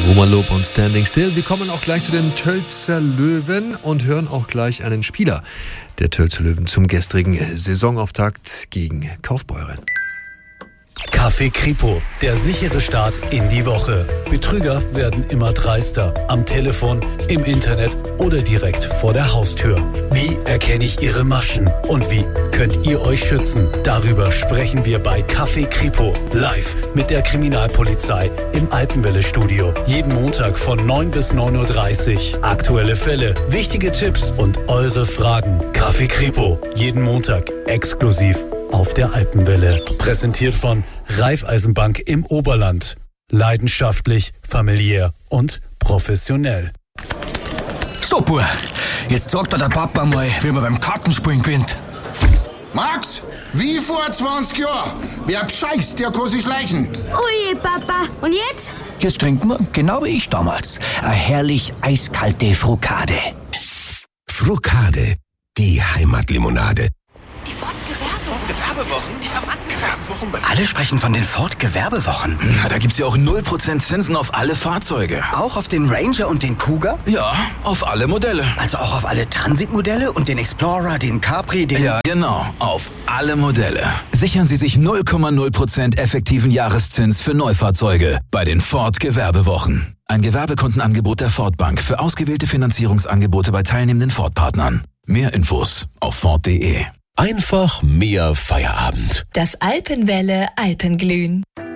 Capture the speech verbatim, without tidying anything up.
Roman Lob und Standing Still. Wir kommen auch gleich zu den Tölzer Löwen und hören auch gleich einen Spieler der Tölzer Löwen zum gestrigen Saisonauftakt gegen Kaufbeuren. Café Kripo, der sichere Start in die Woche. Betrüger werden immer dreister. Am Telefon, im Internet oder direkt vor der Haustür. Wie erkenne ich Ihre Maschen? Und wie könnt ihr euch schützen? Darüber sprechen wir bei Café Kripo. Live mit der Kriminalpolizei im Alpenwelle-Studio. Jeden Montag von neun bis neun Uhr dreißig. Aktuelle Fälle, wichtige Tipps und eure Fragen. Café Kripo. Jeden Montag exklusiv auf der Alpenwelle. Präsentiert von Raiffeisenbank im Oberland. Leidenschaftlich, familiär und professionell. So, Bub, jetzt sagt mir der Papa mal, wie man beim Kartenspielen gewinnt. Max, wie vor zwanzig Jahren. Wer bescheißt, der kann sich schleichen. Oje, Papa. Und jetzt? Jetzt trinken wir, genau wie ich damals, eine herrlich eiskalte Frukade. Frukade, die Heimatlimonade. Gewerbewochen, die haben Gewerbewochen. Alle sprechen von den Ford-Gewerbewochen. Na, da gibt's ja auch null Prozent Zinsen auf alle Fahrzeuge. Auch auf den Ranger und den Cougar? Ja, auf alle Modelle. Also auch auf alle Transit-Modelle und den Explorer, den Capri, den... Ja, genau, auf alle Modelle. Sichern Sie sich null Komma null Prozent effektiven Jahreszins für Neufahrzeuge bei den Ford-Gewerbewochen. Ein Gewerbekundenangebot der Ford Bank für ausgewählte Finanzierungsangebote bei teilnehmenden Ford-Partnern. Mehr Infos auf Ford punkt de. Einfach mehr Feierabend. Das Alpenwelle Alpenglühen.